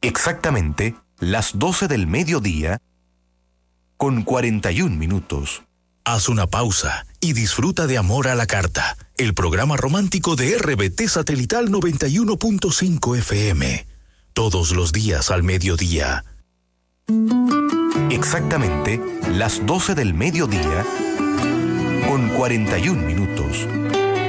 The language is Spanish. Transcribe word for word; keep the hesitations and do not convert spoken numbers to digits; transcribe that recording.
Exactamente las doce del mediodía con cuarenta y un minutos. Haz una pausa y disfruta de Amor a la Carta, el programa romántico de R B T Satelital noventa y uno punto cinco F M. Todos los días al mediodía. Exactamente las doce del mediodía con cuarenta y un minutos.